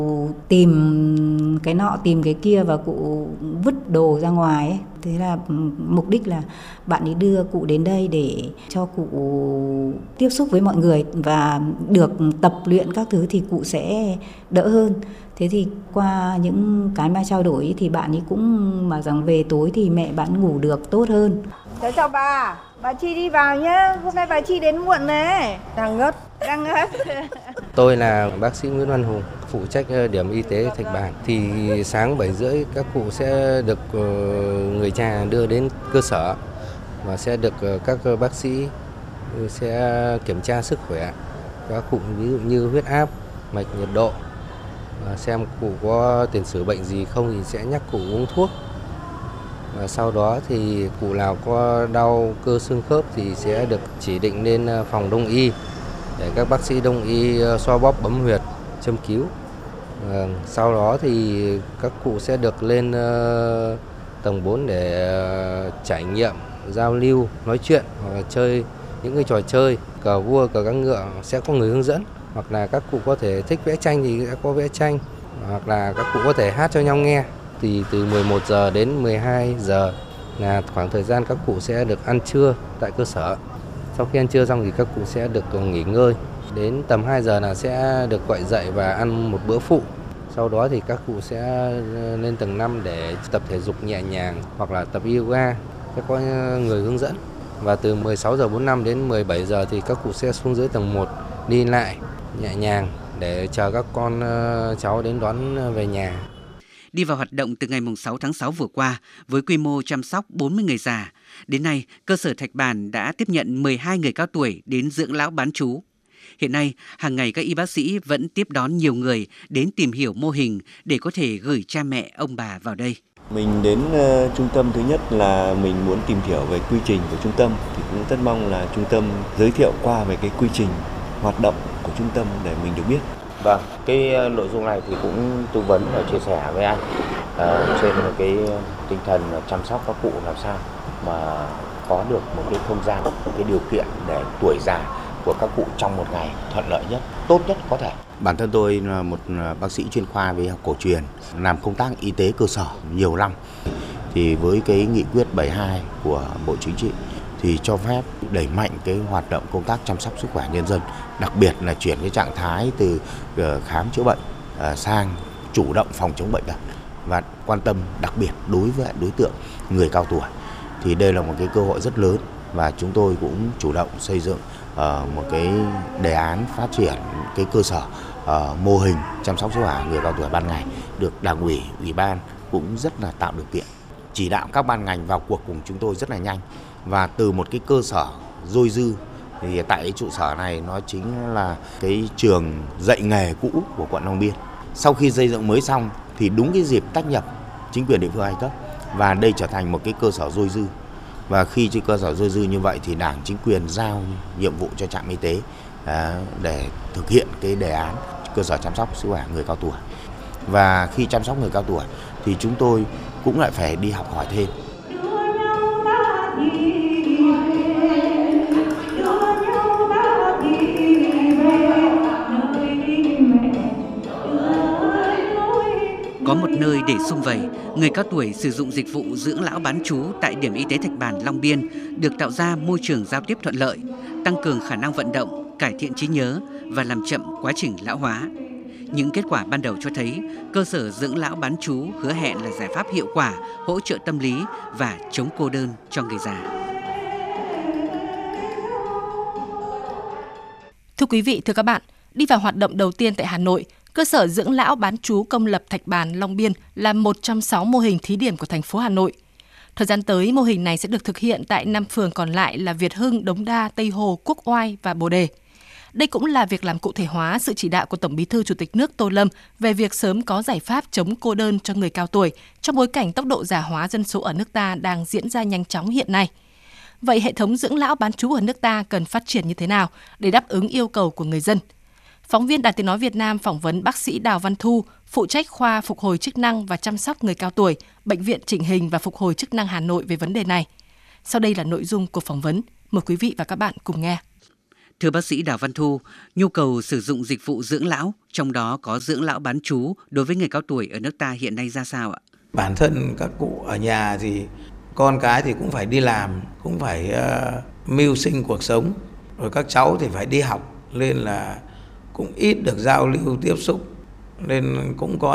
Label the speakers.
Speaker 1: tìm cái nọ tìm cái kia và cụ vứt đồ ra ngoài ấy. Thế là mục đích là bạn ấy đưa cụ đến đây để cho cụ tiếp xúc với mọi người và được tập luyện các thứ thì cụ sẽ đỡ hơn. Thế thì qua những cái mà trao đổi thì bạn ấy cũng bảo rằng về tối thì mẹ bạn ngủ được tốt hơn.
Speaker 2: Chào bà Chi đi vào nhé, hôm nay bà Chi đến muộn này, đang ngất.
Speaker 3: Tôi là bác sĩ Nguyễn Văn Hùng, phụ trách điểm y tế Thạch Bàn. Thì sáng 7:30 các cụ sẽ được người nhà đưa đến cơ sở và sẽ được các bác sĩ sẽ kiểm tra sức khỏe các cụ, ví dụ như huyết áp, mạch, nhiệt độ, và xem cụ có tiền sử bệnh gì không thì sẽ nhắc cụ uống thuốc. Và sau đó thì cụ nào có đau cơ xương khớp thì sẽ được chỉ định lên phòng đông y để các bác sĩ đông y xoa bóp bấm huyệt, châm cứu. Sau đó thì các cụ sẽ được lên tầng 4 để trải nghiệm, giao lưu, nói chuyện hoặc là chơi những cái trò chơi cờ vua, cờ căng ngựa, sẽ có người hướng dẫn. Hoặc là các cụ có thể thích vẽ tranh thì sẽ có vẽ tranh, hoặc là các cụ có thể hát cho nhau nghe. Thì từ 11 giờ đến 12 giờ là khoảng thời gian các cụ sẽ được ăn trưa tại cơ sở. Sau khi ăn trưa xong thì các cụ sẽ được nghỉ ngơi. Đến tầm 2 giờ là sẽ được gọi dậy và ăn một bữa phụ. Sau đó thì các cụ sẽ lên tầng 5 để tập thể dục nhẹ nhàng hoặc là tập yoga, sẽ có người hướng dẫn. Và từ 16:45 đến 17 giờ thì các cụ sẽ xuống dưới tầng 1 đi lại nhẹ nhàng để chờ các con cháu đến đón về nhà.
Speaker 4: Đi vào hoạt động từ ngày 6 tháng 6 vừa qua với quy mô chăm sóc 40 người già. Đến nay, cơ sở Thạch Bàn đã tiếp nhận 12 người cao tuổi đến dưỡng lão bán trú. Hiện nay, hàng ngày các y bác sĩ vẫn tiếp đón nhiều người đến tìm hiểu mô hình để có thể gửi cha mẹ ông bà vào đây.
Speaker 5: Mình đến trung tâm thứ nhất là mình muốn tìm hiểu về quy trình của trung tâm, thì cũng rất mong là trung tâm giới thiệu qua về cái quy trình hoạt động của trung tâm để mình được biết.
Speaker 6: Vâng, cái nội dung này thì cũng tư vấn và chia sẻ với anh trên cái tinh thần chăm sóc các cụ làm sao mà có được một cái không gian, một cái điều kiện để tuổi già của các cụ trong một ngày thuận lợi nhất, tốt nhất có thể.
Speaker 7: Bản thân tôi là một bác sĩ chuyên khoa về y học cổ truyền, làm công tác y tế cơ sở nhiều năm. Thì với cái nghị quyết 72 của Bộ Chính trị thì cho phép đẩy mạnh cái hoạt động công tác chăm sóc sức khỏe nhân dân, đặc biệt là chuyển cái trạng thái từ khám chữa bệnh sang chủ động phòng chống bệnh tật và quan tâm đặc biệt đối với đối tượng người cao tuổi. Thì đây là một cái cơ hội rất lớn và chúng tôi cũng chủ động xây dựng một cái đề án phát triển cái cơ sở mô hình chăm sóc sức khỏe người cao tuổi ban ngày, được Đảng ủy, Ủy ban cũng rất là tạo điều kiện, chỉ đạo các ban ngành vào cuộc cùng chúng tôi rất là nhanh. Và từ một cái cơ sở dôi dư thì tại cái trụ sở này nó chính là cái trường dạy nghề cũ của quận Long Biên. Sau khi xây dựng mới xong thì đúng cái dịp tách nhập chính quyền địa phương hai cấp và đây trở thành một cái cơ sở dôi dư. Và khi trên cơ sở dôi dư như vậy thì Đảng, chính quyền giao nhiệm vụ cho trạm y tế để thực hiện cái đề án cơ sở chăm sóc sức khỏe người cao tuổi. Và khi chăm sóc người cao tuổi thì chúng tôi cũng lại phải đi học hỏi thêm.
Speaker 4: Có một nơi để sum vầy, người cao tuổi sử dụng dịch vụ dưỡng lão bán trú tại điểm y tế Thạch Bàn, Long Biên được tạo ra môi trường giao tiếp thuận lợi, tăng cường khả năng vận động, cải thiện trí nhớ và làm chậm quá trình lão hóa. Những kết quả ban đầu cho thấy cơ sở dưỡng lão bán trú hứa hẹn là giải pháp hiệu quả hỗ trợ tâm lý và chống cô đơn cho người già.
Speaker 8: Thưa quý vị, thưa các bạn, đi vào hoạt động đầu tiên tại Hà Nội, cơ sở dưỡng lão bán trú công lập Thạch Bàn, Long Biên là một trong 6 mô hình thí điểm của thành phố Hà Nội. Thời gian tới, mô hình này sẽ được thực hiện tại 5 phường còn lại là Việt Hưng, Đống Đa, Tây Hồ, Quốc Oai và Bồ Đề. Đây cũng là việc làm cụ thể hóa sự chỉ đạo của Tổng Bí thư Chủ tịch nước Tô Lâm về việc sớm có giải pháp chống cô đơn cho người cao tuổi trong bối cảnh tốc độ già hóa dân số ở nước ta đang diễn ra nhanh chóng hiện nay. Vậy hệ thống dưỡng lão bán trú ở nước ta cần phát triển như thế nào để đáp ứng yêu cầu của người dân? Phóng viên Đài Tiếng nói Việt Nam phỏng vấn bác sĩ Đào Văn Thu, phụ trách khoa phục hồi chức năng và chăm sóc người cao tuổi, Bệnh viện Chỉnh hình và Phục hồi chức năng Hà Nội về vấn đề này. Sau đây là nội dung của phỏng vấn. Mời quý vị và các bạn cùng nghe.
Speaker 4: Thưa bác sĩ Đào Văn Thu, nhu cầu sử dụng dịch vụ dưỡng lão, trong đó có dưỡng lão bán trú đối với người cao tuổi ở nước ta hiện nay ra sao ạ?
Speaker 9: Bản thân các cụ ở nhà thì con cái thì cũng phải đi làm, cũng phải mưu sinh cuộc sống, rồi các cháu thì phải đi học, nên là cũng ít được giao lưu tiếp xúc, nên cũng có